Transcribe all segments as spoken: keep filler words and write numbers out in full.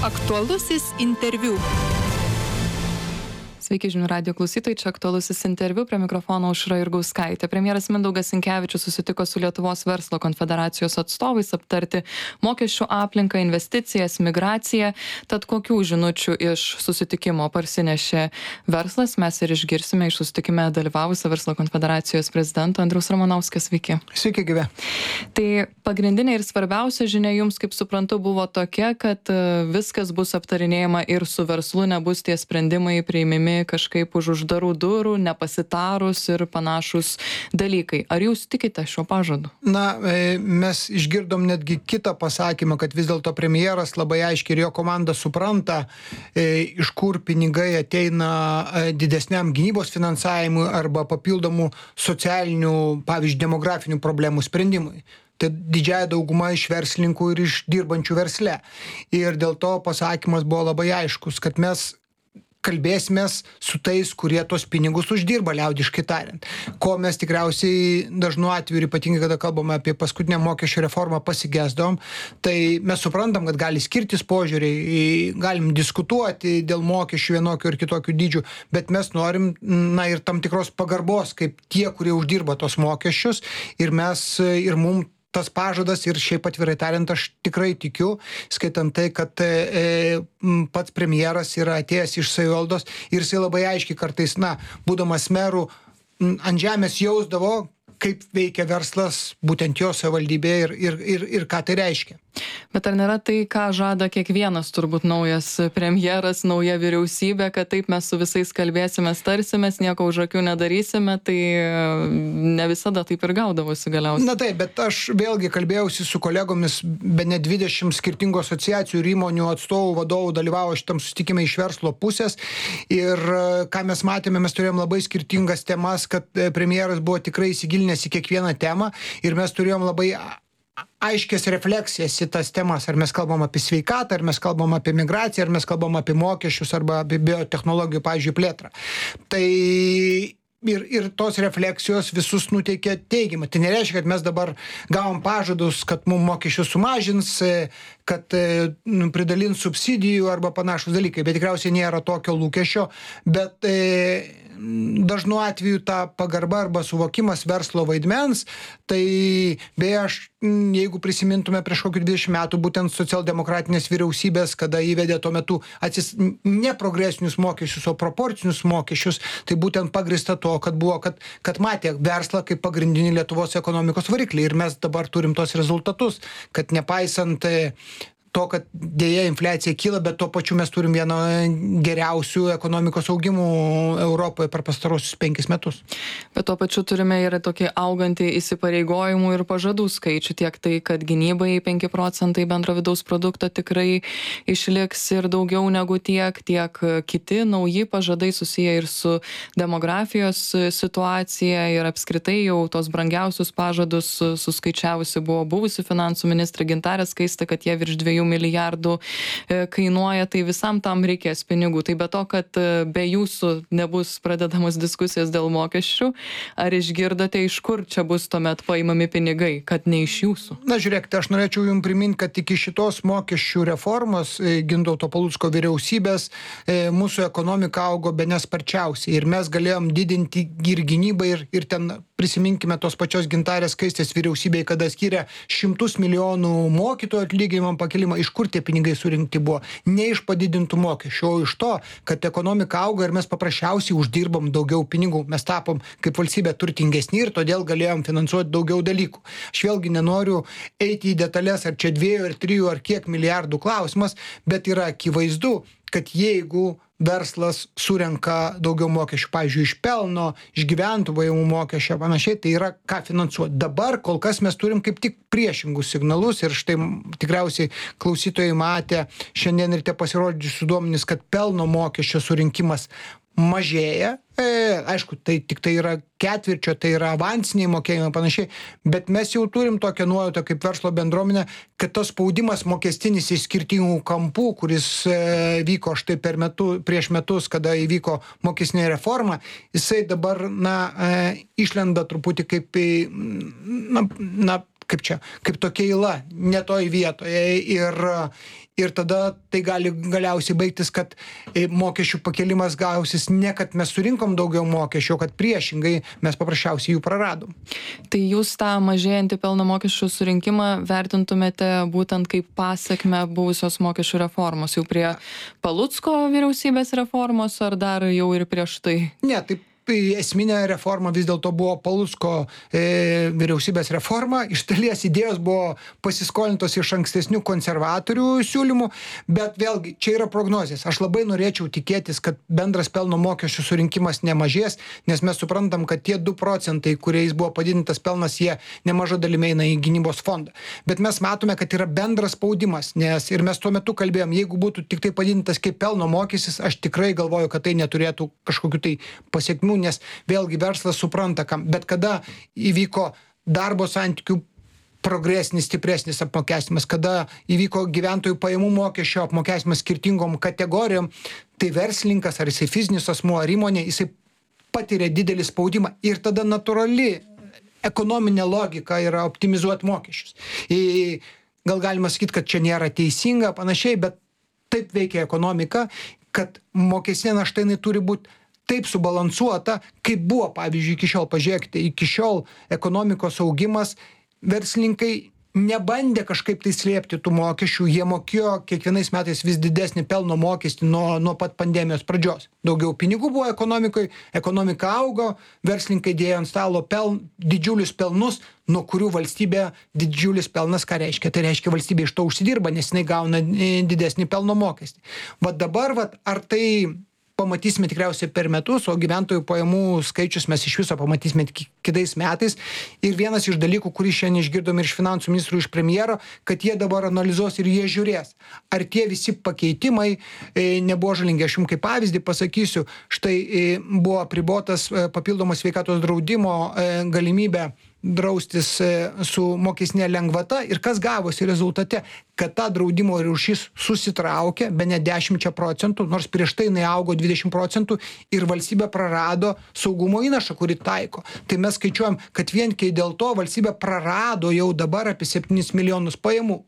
Aktualusis interviu. Sveiki žinių radijo klausytojai, čia aktualusis interviu, prie mikrofono Aušra Jurgauskaitė. Premjeras Mindaugas Sinkevičius susitiko su Lietuvos verslo konfederacijos atstovais aptarti mokesčių aplinką, investicijas, migraciją. Tad kokių žinučių iš susitikimo parsinešė verslas, mes ir išgirsime iš susitikime dalyvavusio verslo konfederacijos prezidento Andriaus Romanovskio. Sveiki. Sveiki, gyvi. Tai pagrindinė ir svarbiausia žinia jums, kaip suprantu, buvo tokia, kad viskas bus aptarinėjama ir su verslu, nebus tie sprendimai priimimi kažkaip už uždarų durų, nepasitarus ir panašus dalykai. Ar jūs tikite šiuo pažadu? Na, mes išgirdom netgi kitą pasakymą, kad vis dėlto premjeras labai aiškiai ir jo komanda supranta, iš kur pinigai ateina didesniam gynybos finansavimui arba papildomų socialinių, pavyzdžiui, demografinių problemų sprendimui. Tai didžiąja dauguma iš verslininkų ir iš dirbančių versle. Ir dėl to pasakymas buvo labai aiškus, kad mes kalbėsimės su tais, kurie tos pinigus uždirba, liaudiškai tariant. Ko mes tikriausiai dažnu atveju, ypatingai kada kalbame apie paskutinę mokesčių reformą, pasigesdom, tai mes suprantam, kad gali skirtis požiūriai, galim diskutuoti dėl mokesčių vienokių ir kitokių dydžių, bet mes norim, na, ir tam tikros pagarbos, kaip tie, kurie uždirba tos mokesčius, ir mes, ir mum tas pažadas, ir šiaip atvirai tariant, aš tikrai tikiu, skaitant tai, kad e, pats premjeras yra atėjęs iš savivaldos ir jisai labai aiškiai kartais, na, būdamas merų, ant žemės jausdavo, kaip veikia verslas būtent jo savivaldybėje ir, ir, ir, ir ką tai reiškia. Bet ar nėra tai, ką žada kiekvienas turbūt naujas premjeras, nauja vyriausybė, kad taip mes su visais kalbėsime, tarsimės, nieko už akių nedarysime, tai ne visada taip ir gaudavosi galiausiai. Na taip, bet aš vėlgi kalbėjausi su kolegomis, bene dvidešimt skirtingų asociacijų ir įmonių atstovų, vadovų dalyvavo šitam susitikime iš verslo pusės ir ką mes matėme, mes turėjom labai skirtingas temas, kad premjeras buvo tikrai įsigilinęs į kiekvieną temą ir mes turėjom labai aiškės refleksijas į tas temas, ar mes kalbam apie sveikatą, ar mes kalbam apie migraciją, ar mes kalbam apie mokesčius arba apie biotechnologijų, pavyzdžiui, plėtrą. Tai ir, ir tos refleksijos visus nuteikia teigiamai. Tai nereiškia, kad mes dabar gavom pažadus, kad mums mokesčius sumažins, kad nu, pridalins subsidijų arba panašus dalykai, bet tikriausiai nėra tokio lūkesčio, bet e, dažnu atveju ta pagarba arba suvokimas verslo vaidmens, tai beje, aš, jeigu prisimintume prieš kokių dvidešimt metų, būtent socialdemokratinės vyriausybės, kada įvedė tuo metu atsis, ne progresinius mokesčius, o proporcinius mokesčius, tai būtent pagrįsta to, kad buvo, kad, kad matė verslą kaip pagrindinį Lietuvos ekonomikos variklį ir mes dabar turim tos rezultatus, kad nepaisant to, kad dėja infliacija kyla, bet tuo pačiu mes turim vieną geriausių ekonomikos augimų Europoje per pastarosius penkis metus. Bet tuo pačiu turime ir tokį augantį įsipareigojimų ir pažadų skaičių, tiek tai, kad gynybai penki procentai bendro vidaus produkto tikrai išliks ir daugiau negu tiek, tiek kiti nauji pažadai susiję ir su demografijos situacija ir apskritai jau tos brangiausius pažadus suskaičiavusi buvo buvusi finansų ministrė Gintarė Skaistė, kad jie virš dviejų milijardų kainuoja, tai visam tam reikės pinigų. Tai be to, kad be jūsų nebus pradedamos diskusijos dėl mokesčių, ar išgirdote, iš kur čia bus tuomet paimami pinigai, kad ne iš jūsų? Na, žiūrėkite, aš norėčiau jums priminti, kad iki šitos mokesčių reformos Gintauto Palucko vyriausybės mūsų ekonomika augo bene sparčiausiai ir mes galėjom didinti ir gynybą ir, ir ten prisiminkime tos pačios Gintarės Skaistės vyriausybėje, kada skiria šimtus milijonų mokytojų atlyginimam pakelimą, iš kur tie pinigai surinkti buvo? Ne iš padidintų mokesčių, o iš to, kad ekonomika auga ir mes paprasčiausiai uždirbam daugiau pinigų. Mes tapom kaip valstybė turtingesni ir todėl galėjom finansuoti daugiau dalykų. Aš vėlgi nenoriu eiti į detalės, ar čia dviejų, ar trijų, ar kiek milijardų klausimas, bet yra akivaizdu, kad jeigu verslas surenka daugiau mokesčių, pavyzdžiui, iš pelno, iš gyventojų pajamų mokesčio, panašiai, tai yra ką finansuoti. Dabar kol kas mes turim kaip tik priešingus signalus ir štai tikriausiai klausytojai matė šiandien ir te pasirodžiusius duomenis, kad pelno mokesčio surinkimas mažėja. E, aišku, tai tik tai yra ketvirčio, tai yra avansiniai mokėjimai panašiai, bet mes jau turim tokią nuojautą kaip verslo bendruomenė, kad tas spaudimas mokestinis iš skirtingų kampų, kuris e, vyko štai per metu, prieš metus, kada įvyko mokestinė reforma, jisai dabar, na, e, išlenda truputį kaip, na, na kaip čia, kaip tokia įla, ne toj vietoje. Ir, ir tada tai gali galiausiai baigtis, kad mokesčių pakelimas gausis ne, kad mes surinkom daugiau mokesčių, kad priešingai mes paprasčiausiai jų praradom. Tai jūs tą mažėjantį pelno mokesčių surinkimą vertintumėte būtent kaip pasekmę buvusios mokesčių reformos, jau prie Palucko vyriausybės reformos, ar dar jau ir prieš tai? Ne, taip. Esminė reforma vis dėlto buvo Palucko e, vyriausybės reforma. Iš dalies idėjos buvo pasiskolintos iš ankstesnių konservatorių siūlymų, bet vėlgi čia yra prognozės. Aš labai norėčiau tikėtis, kad bendras pelno mokesčių surinkimas nemažės, nes mes suprantam, kad tie du procentai, kuriais buvo padidintas pelnas, jie nemaža dalimi eina į gynybos fondą. Bet mes matome, kad yra bendras spaudimas, nes ir mes tuo metu kalbėjom, jeigu būtų tik tai padidintas kaip pelno mokestis, aš tikrai galvoju, kad tai neturėtų kažkokių tai pasiekmių, nes vėlgi verslas supranta, kam. Bet kada įvyko darbo santykių progresinis, stipresnis apmokestinimas, kada įvyko gyventojų pajamų mokesčio apmokestinimas skirtingom kategorijom, tai verslininkas, ar jisai fizinis asmuo, ar įmonė, jisai patiria didelį spaudimą ir tada natūrali ekonominė logika yra optimizuoti mokesčius. Ir gal galima sakyti, kad čia nėra teisinga, panašiai, bet taip veikia ekonomika, kad mokestinė našta jinai turi būti taip subalansuota, kaip buvo, pavyzdžiui, iki šiol. Pažiūrėkite, iki šiol ekonomikos augimas, verslininkai nebandė kažkaip tai slėpti tų mokesčių, jie mokėjo kiekvienais metais vis didesnį pelno mokestį nuo, nuo pat pandemijos pradžios. Daugiau pinigų buvo ekonomikoje, ekonomika augo, verslininkai dėjo ant stalo peln, didžiulius pelnus, nuo kurių valstybė didžiulis pelnas, ką reiškia? Tai reiškia, valstybė iš to užsidirba, nes jinai gauna didesnį pelno mokestį. Vat dabar, vat, ar tai pamatysime tikriausiai per metus, o gyventojų pajamų skaičius mes iš viso pamatysime kitais metais. Ir vienas iš dalykų, kurį šiandien išgirdome iš finansų ministrų, iš premjero, kad jie dabar analizuos ir jie žiūrės, ar tie visi pakeitimai e, nebuvo žalingi. Aš jums kaip pavyzdį pasakysiu, štai e, buvo apribotas e, papildomas sveikatos draudimo e, galimybė draustis su mokestinė lengvata ir kas gavosi rezultate, kad ta draudimo rūšis susitraukė be ne dešimt procentų, nors prieš tai jinai augo dvidešimt procentų ir valstybė prarado saugumo įnašą, kurį taiko. Tai mes skaičiuojam, kad vien kai dėl to valstybė prarado jau dabar apie septynis milijonus pajamų.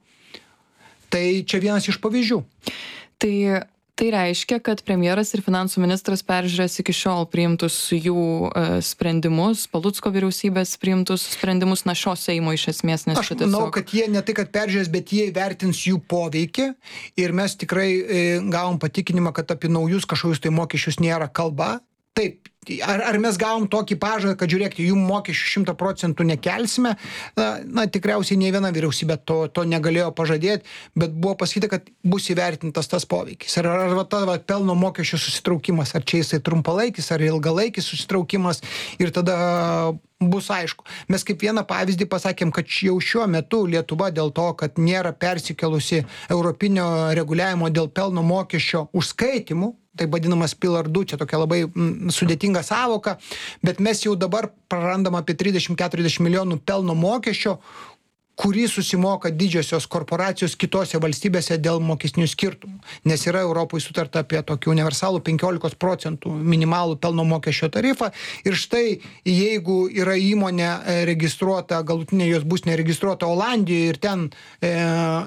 Tai čia vienas iš pavyzdžių. Tai Tai reiškia, kad premjeras ir finansų ministras peržiūrės iki šiol priimtus jų e, sprendimus, Palucko vyriausybės priimtus sprendimus, na šio Seimo iš esmės, nes aš čia tiesiog... manau, kad jie ne tai, kad peržiūrės, bet jie įvertins jų poveikį ir mes tikrai e, gavom patikinimą, kad apie naujus kažkokius tai mokesčius nėra kalba. Taip, ar, ar mes gavom tokį pažadą, kad žiūrėkite, jų mokesčių šimtą procentų nekelsime, na, na tikriausiai nei viena vyriausybė to, to negalėjo pažadėti, bet buvo pasakyta, kad bus įvertintas tas poveikis. Ar, ar, ar ta va, pelno mokesčių susitraukimas, ar čia jisai trumpalaikis, ar ilgalaikis susitraukimas ir tada bus aišku. Mes kaip vieną pavyzdį pasakėm, kad jau šiuo metu Lietuva dėl to, kad nėra persikelusi europinio reguliavimo dėl pelno mokesčio užskaitimų, tai vadinamas Pillar du, čia tokia labai mm, sudėtinga sąvoka, bet mes jau dabar prarandam apie trisdešimt keturiasdešimt milijonų pelno mokesčio, kurį susimoka didžiosios korporacijos kitose valstybėse dėl mokestinių skirtumų. Nes yra Europoje sutarta apie tokį universalų penkiolikos procentų minimalų pelno mokesčio tarifą. Ir štai, jeigu yra įmonė registruota, galutinė jos bus neregistruota Olandijoje ir ten e,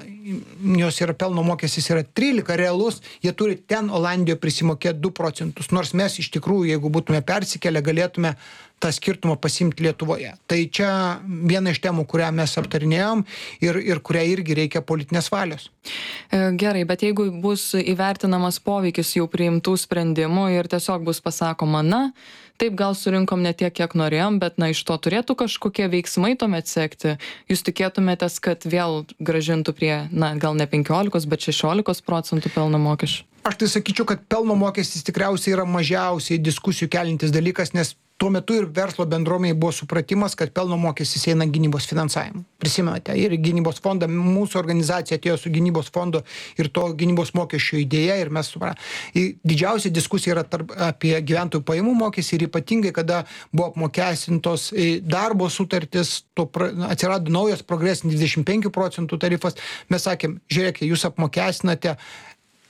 jos yra pelno mokestis yra trylika realus, jie turi ten Olandijoje prisimokėti du procentus. Nors mes iš tikrųjų, jeigu būtume persikėlę, galėtume tą skirtumą pasimti Lietuvoje. Tai čia viena iš temų, kurią mes aptarinėjom ir, ir kurią irgi reikia politinės valios. Gerai, bet jeigu bus įvertinamas poveikis jau priimtų sprendimų ir tiesiog bus pasakoma, na, taip gal surinkom ne tiek, kiek norėjom, bet na, iš to turėtų kažkokie veiksmai tuomet sekti. Jūs tikėtumėtės, kad vėl gražintų prie, na, gal ne penkiolikos, bet šešiolikos procentų pelno mokesčių? Aš tai sakyčiau, kad pelno mokestis tikriausiai yra mažiausiai diskusijų kelintis dalykas, nes tuo metu ir verslo bendruomeniai buvo supratimas, kad pelno mokestis eina gynybos finansavimu. Prisimenate, ir gynybos fondą, mūsų organizacija atėjo su gynybos fondo ir to gynybos mokesčio idėja ir mes supratome. Didžiausia diskusija yra tarp, apie gyventojų pajamų mokestį ir ypatingai, kada buvo apmokestintos darbo sutartis, to pra, atsirado naujas progresinis dvidešimt penkių procentų tarifas, mes sakėm, žiūrėkite, jūs apmokestinate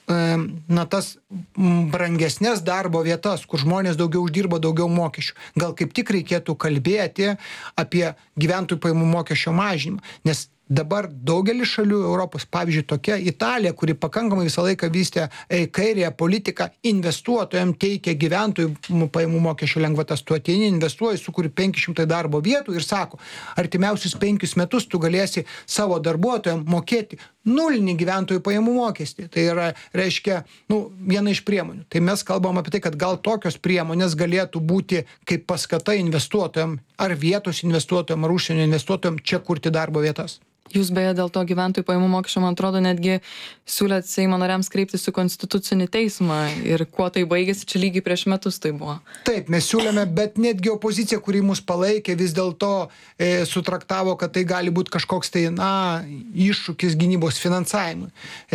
na, tas brangesnės darbo vietas, kur žmonės daugiau uždirba, daugiau mokesčių. Gal kaip tik reikėtų kalbėti apie gyventojų pajamų mokesčio mažinimą, nes dabar daugelis šalių Europos, pavyzdžiui, tokia Italija, kuri pakankamai visą laiką vystė kairėje politiką, investuotojams teikia gyventojų pajamų mokesčio lengvatas. Tu ateini, investuoji, sukuri penki šimtai darbo vietų ir sako, artimiausius penkius metus tu galėsi savo darbuotojams mokėti nulinį gyventojų pajamų mokestį. Tai yra, reiškia, nu, viena iš priemonių. Tai mes kalbam apie tai, kad gal tokios priemonės galėtų būti kaip paskata investuotojams, ar vietos investuotojams, ar užsienio investuotojams čia kurti darbo vietas. Jūs beje dėl to gyventojų pajamų mokesčio, man atrodo, netgi siūlėt Seimo nariams kreiptis į Konstitucinį teismą ir kuo tai baigėsi, čia lygiai prieš metus tai buvo. Taip, mes siūlėme, bet netgi opozicija, kuri mus palaikė, vis dėlto e, sutraktavo, kad tai gali būti kažkoks tai, na, iššūkis gynybos finansavimui.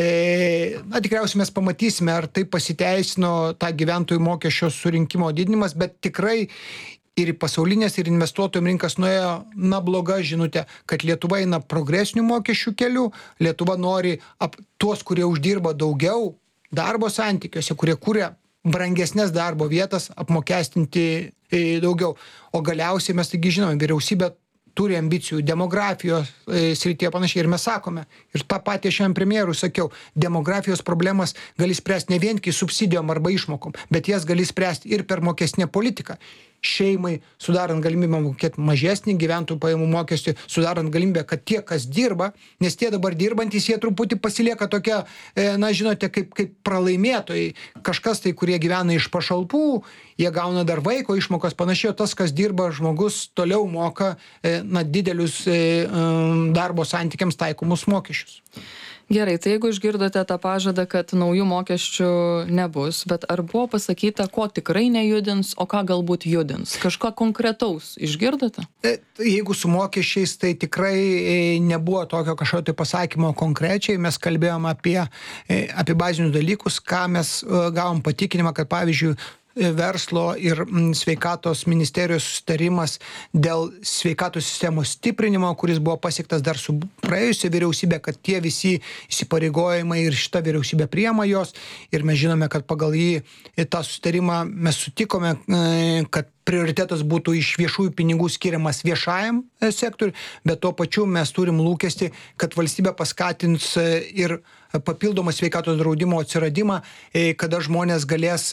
E, na, tikriausiai mes pamatysime, ar tai pasiteisino tą gyventojų mokesčio surinkimo didinimas, bet tikrai ir į pasaulinės, ir investuotojų rinkas nuėjo, na, bloga žinutė, kad Lietuva eina progresinių mokesčių kelių, Lietuva nori ap, tuos, kurie uždirba daugiau darbo santykiuose, kurie kūrė brangesnės darbo vietas, apmokestinti e, daugiau. O galiausiai mes taigi žinome, vyriausybė turi ambicijų demografijos e, srityje panašiai ir mes sakome, ir tą patį šiandien premjerui sakiau, demografijos problemas gali spręsti ne vien kai subsidijom arba išmokom, bet jas gali spręsti ir per mokestinę politiką. Šeimai, sudarant galimybę mokėti mažesnį gyventojų pajamų mokestį, sudarant galimybę, kad tie, kas dirba, nes tie dabar dirbantys, jie truputį pasilieka tokia, na, žinote, kaip, kaip pralaimėtojai. Kažkas tai, kurie gyvena iš pašalpų, jie gauna dar vaiko išmokas panašiai, o tas, kas dirba, žmogus toliau moka, na, didelius darbo santykiams taikomus mokesčius. Gerai, tai jeigu išgirdote tą pažadą, kad naujų mokesčių nebus, bet ar buvo pasakyta, ko tikrai nejudins, o ką galbūt judins? Kažką konkretaus išgirdote? Jeigu su mokesčiais, tai tikrai nebuvo tokio kažkokio tai pasakymo konkrečiai. Mes kalbėjom apie, apie bazinius dalykus, ką mes gavom patikinimą, kad pavyzdžiui, verslo ir sveikatos ministerijos sustarimas dėl sveikatos sistemos stiprinimo, kuris buvo pasiektas dar su praėjusia vyriausybė, kad tie visi įsipareigojimai ir šita vyriausybė priema jos. Ir mes žinome, kad pagal jį tą sustarimą mes sutikome, kad prioritetas būtų iš viešųjų pinigų skiriamas viešajam sektoriui, bet tuo pačiu mes turim lūkestį, kad valstybė paskatins ir papildomą sveikatos draudimo atsiradimą, kada žmonės galės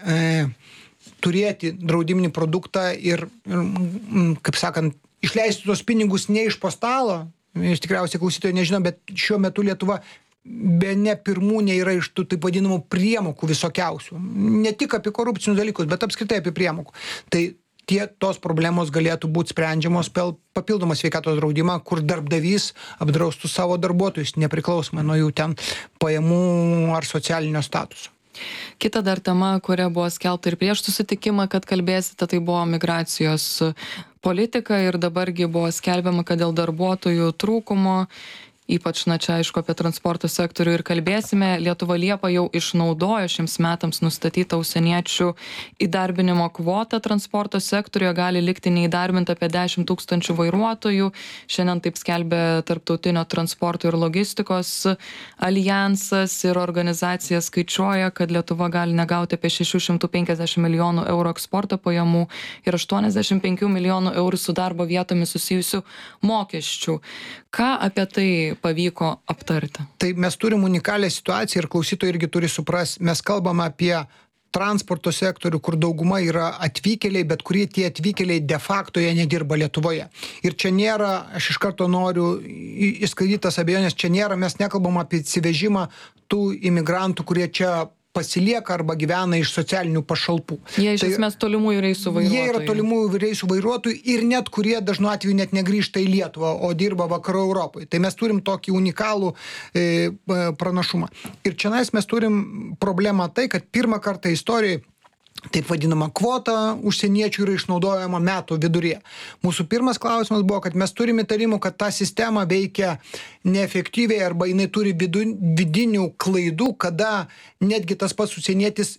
turėti draudiminį produktą ir, kaip sakant, išleisti tos pinigus ne iš po stalo. Jūs tikriausiai klausytojai nežino, bet šiuo metu Lietuva be ne pirmūnė yra iš tų taip vadinamų priemokų visokiausių. Ne tik apie korupcinius dalykus, bet apskritai apie priemokų. Tai tie tos problemos galėtų būti sprendžiamos per papildomą sveikatos draudimą, kur darbdavys apdraustų savo darbuotojus, nepriklausomai nuo jų ten pajamų ar socialinio statuso. Kita dar tema, kuria buvo skelbta ir prieš susitikimą, kad kalbėsite, tai buvo migracijos politika ir dabargi buvo skelbiama, kad dėl darbuotojų trūkumo, ypač, na, čia aišku apie transporto sektorių ir kalbėsime, Lietuva Liepa jau išnaudojo šiems metams nustatytą užsieniečių įdarbinimo kvotą transporto sektoriuje, gali likti neįdarbinta apie dešimt tūkstančių vairuotojų. Šiandien taip skelbė Tarptautinio transporto ir logistikos alijansas ir organizacija skaičiuoja, kad Lietuva gali negauti apie šešių šimtų penkiasdešimt milijonų eurų eksporto pajamų ir aštuoniasdešimt penkių milijonų eurų su darbo vietomis susijusių mokesčių. Ką apie tai pavyko aptarti? Tai mes turim unikalią situaciją ir klausytojai irgi turi supras. Mes kalbame apie transporto sektorių, kur dauguma yra atvykėliai, bet kurie tie atvykėliai de facto jie nedirba Lietuvoje. Ir čia nėra, aš iš karto noriu įskaityti tas abejonės, čia nėra, mes nekalbam apie atsivežimą tų imigrantų, kurie čia pasilieka arba gyvena iš socialinių pašalpų. Jie iš esmės tolimųjų reisų vairuotojai. Jie yra tolimųjų reisų vairuotojai ir net kurie dažnu atveju net negrįžta į Lietuvą, o dirba vakarų Europoje. Tai mes turim tokį unikalų e, pranašumą. Ir čionais mes turim problemą tai, kad pirmą kartą istorijoje taip vadinama kvota užsieniečių yra išnaudojama metų viduryje. Mūsų pirmas klausimas buvo, kad mes turime įtarimų, kad ta sistema veikia neefektyviai arba jinai turi vidu, vidinių klaidų, kada netgi tas pats užsienietis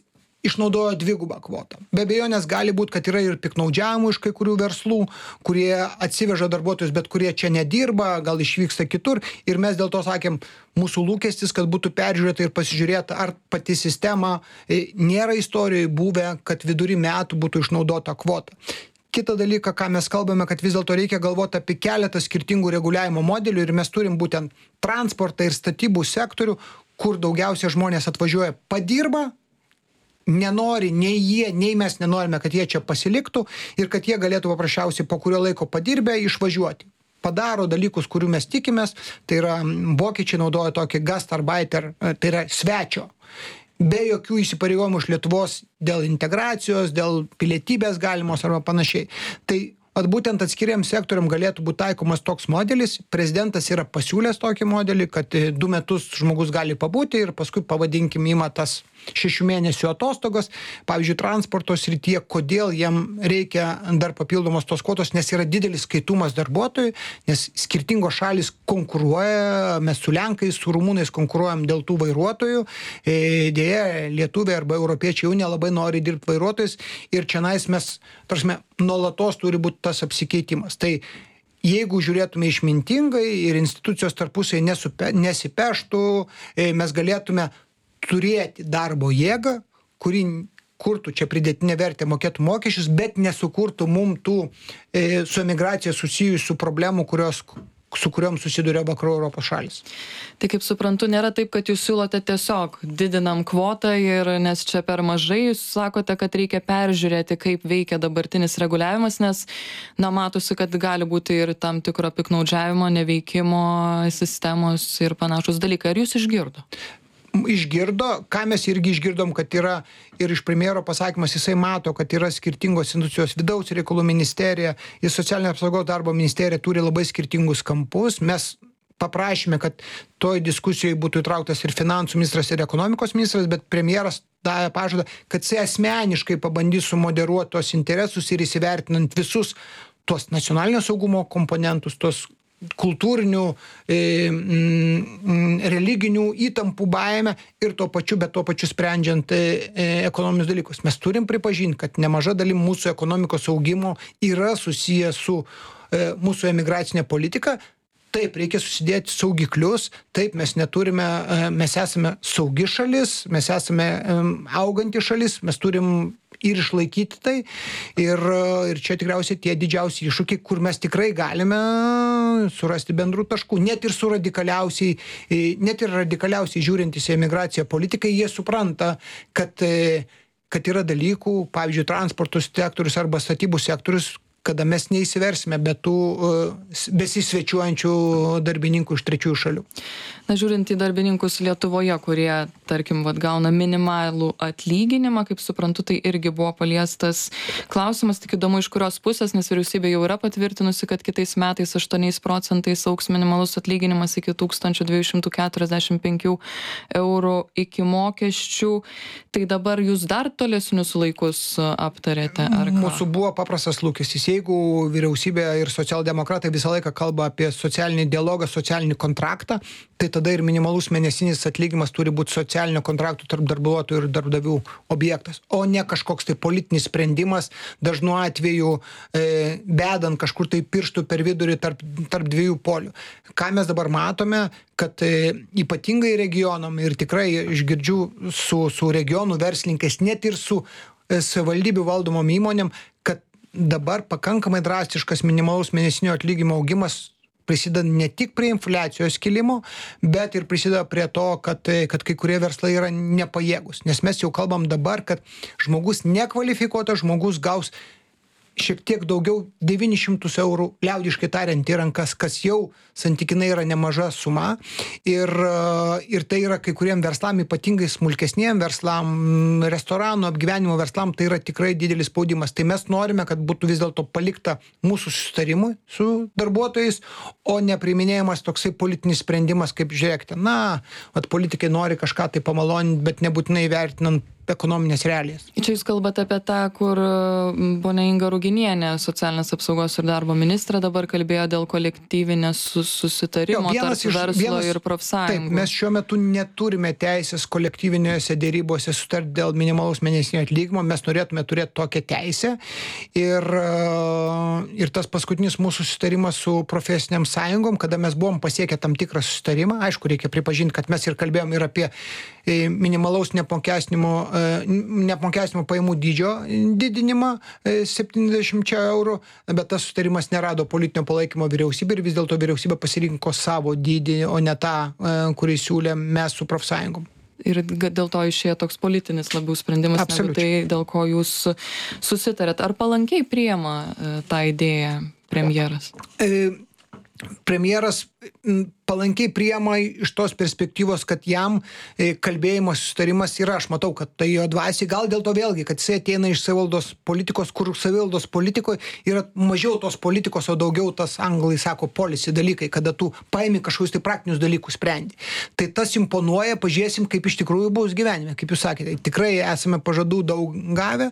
išnaudojo dvigubą kvotą. Be abejonės gali būti, kad yra ir piknaudžiavimų iš kai kurių verslų, kurie atsiveža darbuotojus, bet kurie čia nedirba, gal išvyksta kitur. Ir mes dėl to sakėm, mūsų lūkestis, kad būtų peržiūrėta ir pasižiūrėta, ar pati sistema nėra istorijoje buvę, kad vidury metų būtų išnaudota kvota. Kitą dalyką, ką mes kalbame, kad vis dėlto reikia galvoti apie keletą skirtingų reguliavimo modelių ir mes turim būtent transportą ir statybų sektorių, kur daugiausia žmonės atvažiuoja, padirba, nenori, nei jie, nei mes nenorime, kad jie čia pasiliktų ir kad jie galėtų paprasčiausiai po kurio laiko padirbę išvažiuoti. Padaro dalykus, kurių mes tikimės, tai yra vokiečiai naudoja tokį gastarbeiter, tai yra svečio, be jokių įsipareigojimų iš Lietuvos dėl integracijos, dėl pilietybės galimos arba panašiai. Tai at būtent atskiriam sektoriam galėtų būti taikomas toks modelis. Prezidentas yra pasiūlęs tokį modelį, kad du metus žmogus gali pabūti ir paskui, pavadinkim, ima tas šešių mėnesių atostogos. Pavyzdžiui, transporto srityje, kodėl jam reikia dar papildomos tos kvotos, nes yra didelis skaitumas darbuotojų, nes skirtingos šalis konkuruoja, mes su Lenkais, su Rumunais konkuruojam dėl tų vairuotojų. Dėja, lietuviai arba europiečiai jau nelabai nori dirbti vairuotojais ir čionais mes, tarsi, nuolatos turi būti tas apsikeitimas. Tai jeigu žiūrėtume išmintingai ir institucijos tarpusai nesipeštų, mes galėtume turėti darbo jėgą, kuri kurtų čia pridėtinę vertę, mokėtų mokesčius, bet nesukurtų mum tų e, su emigracija susijusių problemų, kurios su kuriuom susiduria vakarų Europos šalis. Tai kaip suprantu, nėra taip, kad jūs siūlote tiesiog didinam kvotą ir nes čia per mažai, jūs sakote, kad reikia peržiūrėti, kaip veikia dabartinis reguliavimas, nes na, matosi, kad gali būti ir tam tikro piknaudžiavimo, neveikimo sistemos ir panašus dalykai. Ar jūs išgirdo? Išgirdo, ką mes irgi išgirdom, kad yra ir iš premjero pasakymas, jisai mato, kad yra skirtingos institucijos, vidaus reikalų ministerija ir socialinio apsaugos darbo ministerija turi labai skirtingus kampus. Mes paprašėme, kad toj diskusijoje būtų įtrauktas ir finansų ministras, ir ekonomikos ministras, bet premjeras davė pažadą, kad jisai asmeniškai pabandys sumoderuoti tos interesus ir įsivertinant visus tos nacionalinio saugumo komponentus, tos kultūrinių, e, m, religinių įtampų baimę ir tuo pačiu, bet tuo pačiu sprendžiant e, ekonominius dalykus. Mes turim pripažinti, kad nemaža dalim mūsų ekonomikos augimo yra susiję su e, mūsų emigracinė politika. Taip, reikia susidėti saugiklius, taip, mes neturime, mes esame saugi šalis, mes esame auganti šalis, mes turim ir išlaikyti tai. Ir, ir čia tikriausiai tie didžiausi iššūkiai, kur mes tikrai galime surasti bendrų taškų. Net ir su radikaliausiai, net ir radikaliausiai žiūrintys į emigraciją politikai, jie supranta, kad, kad yra dalykų, pavyzdžiui, transporto sektorius arba statybų sektorius, kada mes neįsiversime be tų besisvečiuojančių darbininkų iš trečiųjų šalių. Na, žiūrint į darbininkus Lietuvoje, kurie, tarkim, vat, gauna minimalų atlyginimą, kaip suprantu, tai irgi buvo paliestas klausimas, tik įdomu iš kurios pusės, nes vyriausybė jau yra patvirtinusi, kad kitais metais aštuoniais procentais augs minimalus atlyginimas iki tūkstančio dviejų šimtų keturiasdešimt penkių eurų iki mokesčių. Tai dabar jūs dar tolesnius laikus aptarėte? Ar ką? Mūsų buvo paprastas lūkestis. Jeigu vyriausybė ir socialdemokratai visą laiką kalba apie socialinį dialogą, socialinį kontraktą, tai tada ir minimalus mėnesinis atlyginimas turi būti socialinio kontraktų tarp darbuotojų ir darbdavių objektas, o ne kažkoks tai politinis sprendimas, dažnu atveju e, bedant kažkur tai pirštų per vidurį tarp, tarp dviejų polių. Ką mes dabar matome, kad e, ypatingai regionam ir tikrai išgirdžiu su, su regionų verslininkais, net ir su e, savivaldybių valdomom įmonėm, kad dabar pakankamai drastiškas minimalus mėnesinio atlyginimo augimas prisideda ne tik prie infliacijos kilimo, bet ir prisideda prie to, kad, kad kai kurie verslai yra nepajėgus. Nes mes jau kalbam dabar, kad žmogus nekvalifikuotas, žmogus gaus šiek tiek daugiau devynis šimtus eurų, liaudiškai tariant, į rankas, kas jau santykinai yra nemaža suma. Ir, ir tai yra kai kuriem verslam, ypatingai smulkesniem verslam, restoranų, apgyvenimo verslam, tai yra tikrai didelis spaudimas. Tai mes norime, kad būtų vis dėlto palikta mūsų susitarimui su darbuotojais, o nepriiminėjamas toksai politinis sprendimas, kaip žiūrėkite, na, vat politikai nori kažką tai pamaloninti, bet nebūtinai vertinant ekonominės realijas. Čia jūs kalbate apie tą, kur ponia Inga Ruginienė, socialinės apsaugos ir darbo ministrė, dabar kalbėjo dėl kolektyvinės susitarimo jo, tarp iš, verslo vienas, ir profsąjungų. Taip, mes šiuo metu neturime teisės kolektyvinėse dėrybose sutarti dėl minimalaus mėnesinio atlyginimo, mes norėtume turėti tokią teisę ir, ir tas paskutinis mūsų susitarimas su profesiniam sąjungom, kada mes buvom pasiekę tam tikrą susitarimą, aišku, reikia pripažinti, kad mes ir kalbėjom ir apie minimalaus neapmokestinimo neapmokestinimo pajamų dydžio didinimą septyniasdešimt eurų, bet tas sutarimas nerado politinio palaikymo vyriausybė ir vis dėlto vyriausybė pasirinko savo dydį, o ne tą, kurį siūlė mes su profsąjungom. Ir dėl to išėjo toks politinis labiau sprendimas, negu tai, dėl ko jūs susitarėt. Ar palankiai priima tą idėją premjeras? E, premjeras palankiai priema iš tos perspektyvos, kad jam kalbėjimo susitarimas yra, aš matau, kad tai jo dvasiai, gal dėl to vėlgi, kad jisai ateina iš savivaldos politikos, kur savivaldos politikoje yra mažiau tos politikos, o daugiau tas anglai sako policy dalykai, kada tu paimi kažkokius tai praktinius dalykus sprendi. Tai tas imponuoja, pažiūrėsim, kaip iš tikrųjų bus gyvenime, kaip jūs sakėte. Tikrai esame pažadų daug gavę,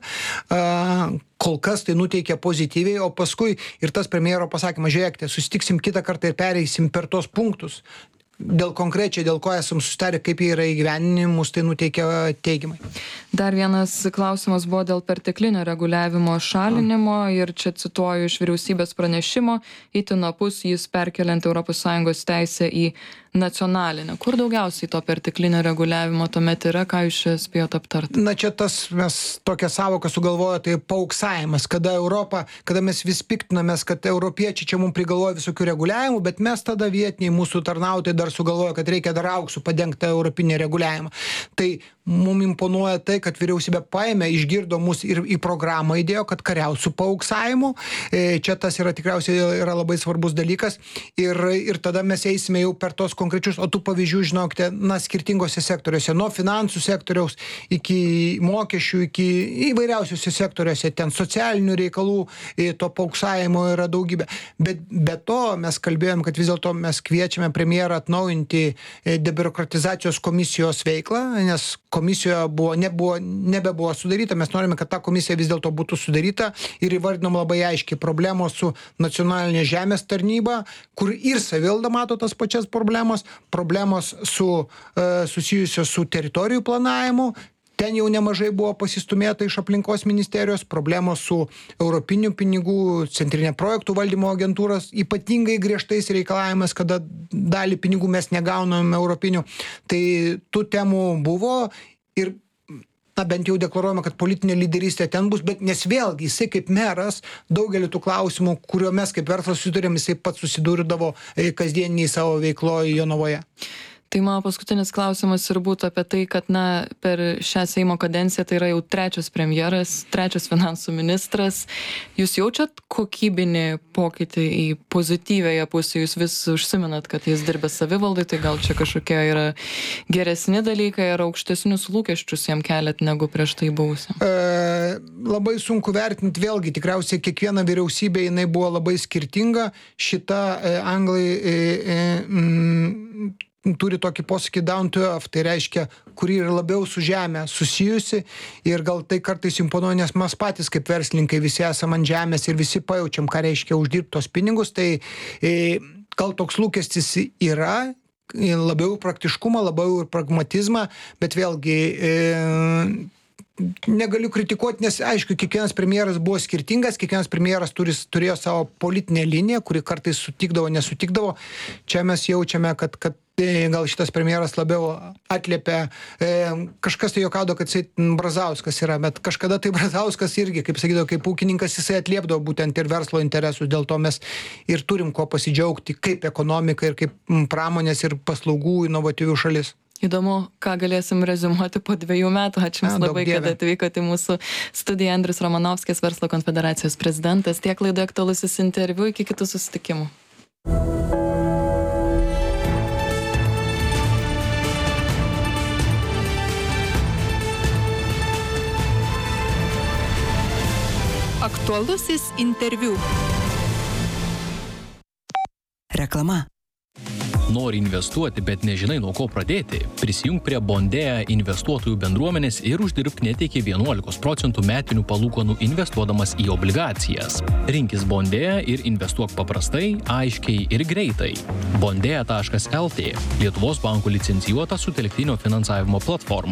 kol kas tai nuteikia pozityviai, o paskui ir tas premjero pasakymas, žiūrėkite, susitiksim kitą kartą ir pereisim per tos punktus, dėl konkrečiai, dėl ko esam susitarę, kaip jie yra įgyvendinimus, tai nuteikia teigiamai. Dar vienas klausimas buvo dėl perteklinio reguliavimo šalinimo ir čia cituoju iš vyriausybės pranešimo, itin opus jis perkeliant Europos Sąjungos teisę į nacionalinę. Kur daugiausiai to perteklinio reguliavimo tuomet yra, ką jūs čia spėjot aptarti? Na čia tas, mes tokią savoką sugalvojo, tai pauksavimas, kada Europa, kada mes vis piktinamės, kad europiečiai čia mums prigalvoja visokių reguliavimų, bet mes tada vietiniai mūsų tarnautojai dar sugalvojo, kad reikia dar auksų padengti europinį reguliavimą. Tai mums imponuoja tai, kad vyriausybė paėmė, išgirdo mus ir į programą įdėjo, kad kariaus su pauksavimu. Čia tas yra tikriausiai yra labai svarbus dalykas ir, ir tada mes eisime jau per tos konkrečius, o tų pavyzdžių, žinokite, na, skirtingose sektoriuose, nuo finansų sektoriaus iki mokesčių, iki įvairiausiuose sektoriuose, ten socialinių reikalų, to pauksavimo yra daugybė. Bet be to mes kalbėjom, kad vis dėlto mes kviečiame premjerą atnaujinti debiurokratizacijos komisijos veiklą, nes komisijoje buvo, nebuvo, nebebuvo sudaryta, mes norime, kad ta komisija vis dėlto būtų sudaryta ir įvardinom labai aiškiai problemos su nacionalinė žemės tarnyba, kur ir savivalda mato tas pačias problemas, problemos su, e, susijusios su teritorijų planavimu, ten jau nemažai buvo pasistumėta iš aplinkos ministerijos, problemos su europinių pinigų, centrinė projektų valdymo agentūros, ypatingai griežtais reikalavimas, kada dalį pinigų mes negauname europinių. Tai tų temų buvo ir na, bent jau deklaruojama, kad politinė lyderystė ten bus, bet nes vėlgi jisai kaip meras daugelį tų klausimų, kurio mes kaip verslas susidurėm, jisai pats susidurdavo kasdieniniai savo veikloje Jonavoje. Tai mano paskutinis klausimas ir būtų apie tai, kad na, per šią Seimo kadenciją tai yra jau trečias premjeras, trečias finansų ministras. Jūs jaučiat kokybinį pokytį į pozityvėje pusę? Jūs vis užsiminat, kad jis dirbė savivaldai, tai gal čia kažkokie yra geresni dalykai ar aukštesnius lūkesčius jam keliat negu prieš tai buvusiam? E, labai sunku vertinti, vėlgi, tikriausiai kiekviena vyriausybė jinai buvo labai skirtinga. Šita e, anglai e, e, mm, turi tokį posakį down to earth, tai reiškia, kuri yra labiau su žemė susijusi ir gal tai kartais imponuoja, nes mes patys kaip verslininkai visi esame ant žemės ir visi pajaučiam, ką reiškia uždirbti tos pinigus, tai e, gal toks lūkestis yra, labiau praktiškumą, labiau pragmatizmą, bet vėlgi e, negaliu kritikuoti, nes aišku, kiekvienas premjeras buvo skirtingas, kiekvienas premjeras turi, turėjo savo politinę liniją, kuri kartais sutikdavo, nesutikdavo. Čia mes jaučiame, kad, kad gal šitas premjeras labiau atliepia, e, kažkas tai juokaudo, kad jisai Brazauskas yra, bet kažkada tai Brazauskas irgi, kaip sakydavo, kaip ūkininkas, jisai atliepdavo būtent ir verslo interesus, dėl to mes ir turim ko pasidžiaugti kaip ekonomika ir kaip pramonės ir paslaugų inovatyvių šalis. Įdomu, ką galėsim reziumuoti po dviejų metų. Ačiū Jums labai, kad atvykote į mūsų studiją. Andrius Romanovskis, Verslo konfederacijos prezidentas. Tiek laidoje aktualusis interviu, iki kitų susitikimų. Aktualusis interviu. Reklama. Nori investuoti, bet nežinai nuo ko pradėti? Prisijunk prie Bondėja investuotojų bendruomenės ir uždirbk net iki vienuolikos procentų metinių palūkanų investuodamas į obligacijas. Rinkis Bondėja ir investuok paprastai, aiškiai ir greitai. bondėja taškas el tė – Lietuvos bankų licencijuota sutelktinio finansavimo platforma.